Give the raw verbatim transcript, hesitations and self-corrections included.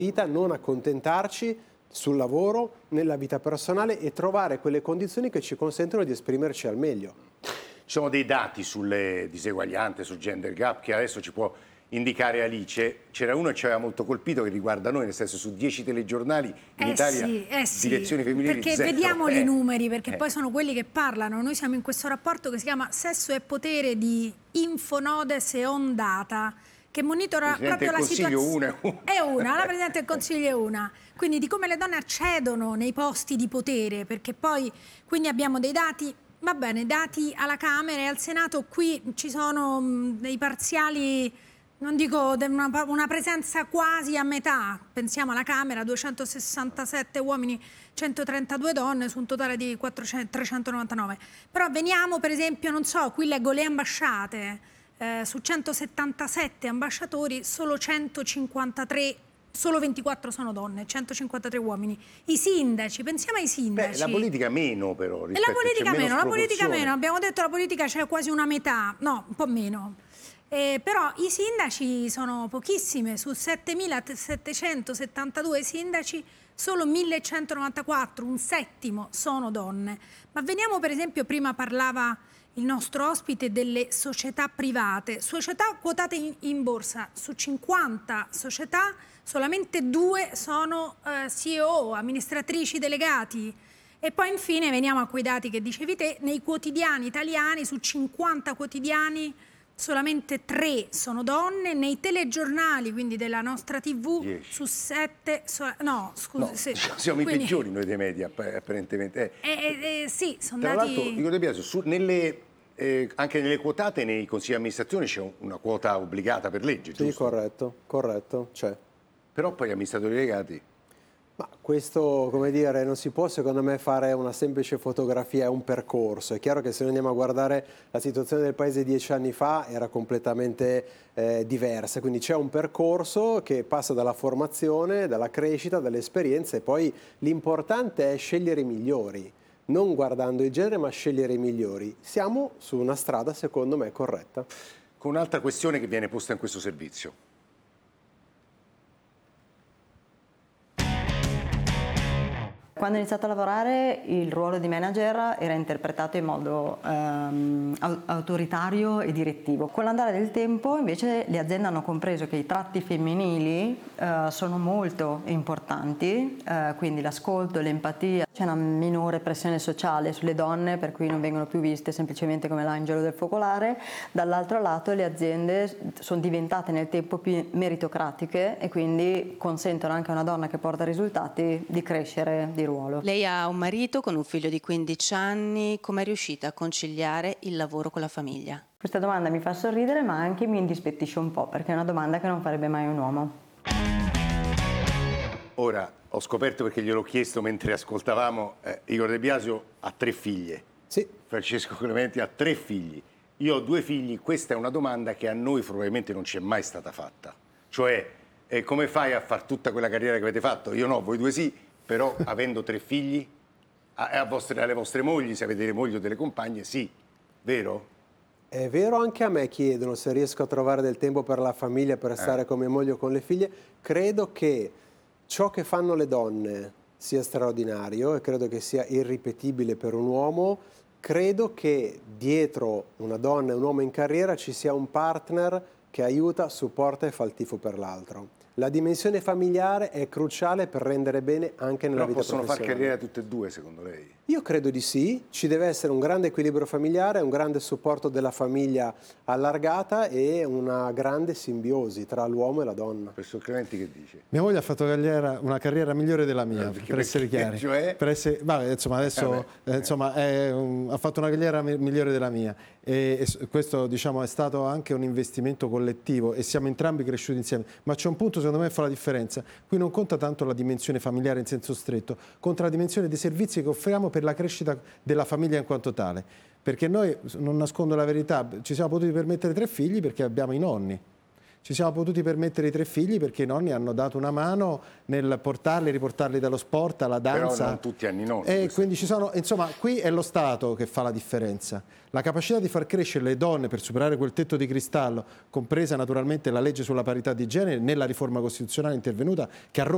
vita, non accontentarci sul lavoro, nella vita personale e trovare quelle condizioni che ci consentono di esprimerci al meglio. Ci sono dei dati sulle diseguaglianze, sul gender gap, che adesso ci può indicare Alice. C'era uno che ci aveva molto colpito, che riguarda noi, nel senso su dieci telegiornali in eh Italia sì, eh sì, direzioni femminili perché zero. vediamoli eh. i numeri, perché eh. poi sono quelli che parlano. Noi siamo in questo rapporto che si chiama Sesso e Potere di Infonodes e Ondata, che monitora proprio la situazione. È una, la Presidente del Consiglio è una. Quindi di come le donne accedono nei posti di potere, perché poi quindi abbiamo dei dati, va bene, dati alla Camera e al Senato, qui ci sono mh, dei parziali, non dico una, una presenza quasi a metà. Pensiamo alla Camera, duecentosessantasette uomini, centotrentadue donne su un totale di trecentonovantanove. Però veniamo per esempio, non so, qui leggo le ambasciate. Eh, su centosettantasette ambasciatori solo centocinquantatré, solo ventiquattro sono donne, centocinquantatré uomini. I sindaci, pensiamo ai sindaci. Beh, la politica meno però. E la politica meno, la politica meno, abbiamo detto la politica c'è quasi una metà, no, un po' meno. Eh, però i sindaci sono pochissime, su settemilasettecentosettantadue sindaci solo millecentonovantaquattro, un settimo, sono donne. Ma veniamo per esempio, prima parlava il nostro ospite delle società private, società quotate in, in borsa. Su cinquanta società solamente due sono eh, C E O, amministratrici delegati. E poi infine veniamo a quei dati che dicevi te, nei quotidiani italiani, su cinquanta quotidiani solamente tre sono donne, nei telegiornali, quindi della nostra tivù, dieci. Su sette, so, no scusi. No, se, siamo quindi, i peggiori noi dei media, apparentemente. Eh, eh, eh, sì, sono Tra dati... l'altro, dico De Biasio, su, nelle, eh, anche nelle quotate, nei consigli di amministrazione c'è un, una quota obbligata per legge, giusto? Sì, corretto, corretto, c'è. Però poi gli amministratori delegati... Ma questo, come dire, non si può secondo me fare una semplice fotografia, è un percorso. È chiaro che se noi andiamo a guardare la situazione del paese dieci anni fa era completamente eh, diversa, quindi c'è un percorso che passa dalla formazione, dalla crescita, dalle esperienze e poi l'importante è scegliere i migliori, non guardando il genere ma scegliere i migliori. Siamo su una strada secondo me corretta. Con un'altra questione che viene posta in questo servizio. Quando ho iniziato a lavorare il ruolo di manager era interpretato in modo ehm, autoritario e direttivo. Con l'andare del tempo invece le aziende hanno compreso che i tratti femminili eh, sono molto importanti, eh, quindi l'ascolto, l'empatia. C'è una minore pressione sociale sulle donne per cui non vengono più viste semplicemente come l'angelo del focolare. Dall'altro lato le aziende sono diventate nel tempo più meritocratiche e quindi consentono anche a una donna che porta risultati di crescere di ruolo. Lei ha un marito con un figlio di quindici anni, come è riuscita a conciliare il lavoro con la famiglia? Questa domanda mi fa sorridere ma anche mi indispettisce un po' perché è una domanda che non farebbe mai un uomo. Ora, ho scoperto perché gliel'ho chiesto mentre ascoltavamo, eh, Igor De Biasio ha tre figlie. Sì. Francesco Clementi ha tre figli. Io ho due figli, questa è una domanda che a noi probabilmente non ci è mai stata fatta. Cioè, eh, come fai a fare tutta quella carriera che avete fatto? Io no, voi due sì. Però avendo tre figli, a, a vostre, alle vostre mogli, se avete le mogli o delle compagne, sì, vero? È vero, anche a me chiedono se riesco a trovare del tempo per la famiglia, per stare eh. con mia moglie o con le figlie. Credo che ciò che fanno le donne sia straordinario e credo che sia irripetibile per un uomo. Credo che dietro una donna e un uomo in carriera ci sia un partner che aiuta, supporta e fa il tifo per l'altro. La dimensione familiare è cruciale per rendere bene anche nella Però vita professionale. possono fare carriera tutte e due, secondo lei? Io credo di sì, ci deve essere un grande equilibrio familiare, un grande supporto della famiglia allargata e una grande simbiosi tra l'uomo e la donna. Professor Clementi che dice? Mia moglie ha fatto carriera, una carriera migliore della mia, eh, perché, per essere chiari. Cioè? Per essere, vabbè, insomma, adesso eh, insomma, è un, ha fatto una carriera migliore della mia e, e questo diciamo, è stato anche un investimento collettivo e siamo entrambi cresciuti insieme, ma c'è un punto secondo me che fa la differenza. Qui non conta tanto la dimensione familiare in senso stretto, conta la dimensione dei servizi che offriamo per la crescita della famiglia in quanto tale, perché noi, non nascondo la verità, ci siamo potuti permettere tre figli perché abbiamo i nonni. Ci siamo potuti permettere i tre figli perché i nonni hanno dato una mano nel portarli, riportarli dallo sport alla danza. Però non tutti hanno i nonni. E quindi ci sono, insomma, qui è lo Stato che fa la differenza. La capacità di far crescere le donne per superare quel tetto di cristallo, compresa naturalmente la legge sulla parità di genere, nella riforma costituzionale intervenuta, che ha rotto